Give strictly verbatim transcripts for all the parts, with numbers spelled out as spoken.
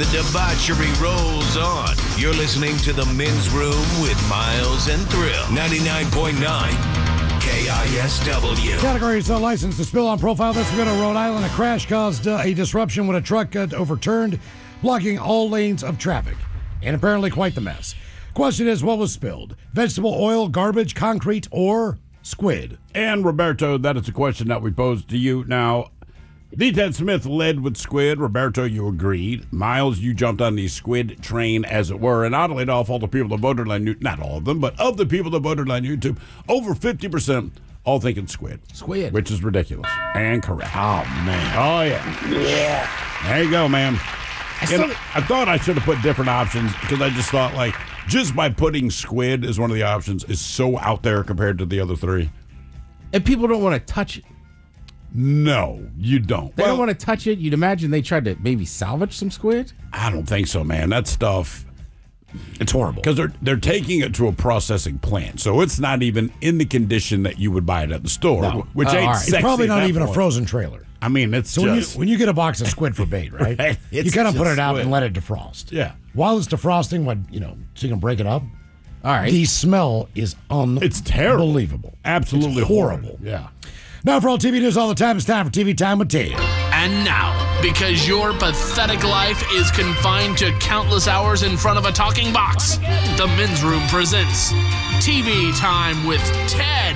The debauchery rolls on. You're listening to The Men's Room with Miles and Thrill. ninety-nine point nine K I S W. Categories uh, license to spill on profile. This we're going to Rhode Island. A crash caused uh, a disruption when a truck got overturned, blocking all lanes of traffic. And apparently quite the mess. Question is, what was spilled? Vegetable oil, garbage, concrete, or squid? And Roberto, that is a question that we posed to you. Now, D. Ted Smith led with squid. Roberto, you agreed. Miles, you jumped on the squid train, as it were. And oddly enough, all the people that voted on YouTube, not all of them, but of the people that voted on YouTube, over fifty percent all thinking squid. Squid. Which is ridiculous. And correct. Oh, man. Oh, yeah. Yeah. There you go, man. I, still, I thought I should have put different options because I just thought, like, just by putting squid as one of the options is so out there compared to the other three. And people don't want to touch it. No, you don't. They well, don't want to touch it. You'd imagine they tried to maybe salvage some squid? I don't think so, man. That stuff, it's horrible. Because they're, they're taking it to a processing plant, so it's not even in the condition that you would buy it at the store, no. which uh, ain't right. sexy. It's probably not even point. a frozen trailer. I mean, it's so just... When you, when you get a box of squid for bait, right? right. You kind of put it out squid. and let it defrost. Yeah. While it's defrosting, when, you know, so you can break it up. All right. The smell is unbelievable. It's terrible. Unbelievable. Absolutely it's horrible. horrible. Yeah. Now for all T V news all the time, it's time for T V Time with Ted. And now, because your pathetic life is confined to countless hours in front of a talking box, the Men's Room presents T V Time with Ted.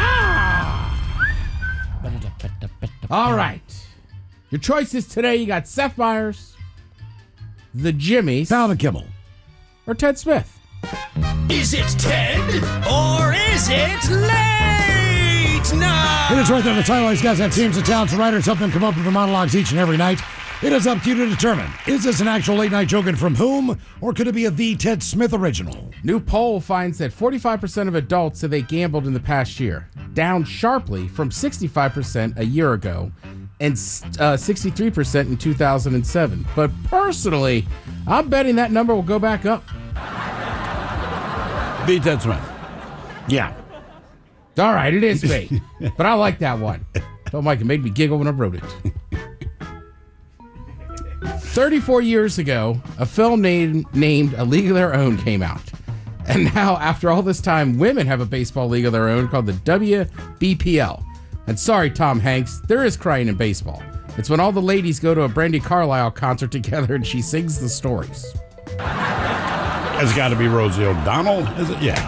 All right. Your choices today, you got Seth Meyers, the Jimmys, Val and Kimmel, or Ted Smith. Is it Ted or is it late night? It is right there. The title. These guys have teams of talented writers help them come up with the monologues each and every night. It is up to you to determine, is this an actual late night joke and from whom, or could it be a The Ted Smith original? New poll finds that forty-five percent of adults say they gambled in the past year, down sharply from sixty-five percent a year ago and uh, sixty-three percent in two thousand seven. But personally, I'm betting that number will go back up. The Ted Smith. Yeah. All right, it is me. But I like that one. Told Mike, it made me giggle when I wrote it. thirty-four years ago, a film named, named A League of Their Own came out. And now, after all this time, women have a baseball league of their own called the W B P L. And sorry, Tom Hanks, there is crying in baseball. It's when all the ladies go to a Brandi Carlile concert together and she sings the stories. It's got to be Rosie O'Donnell, is it? Yeah.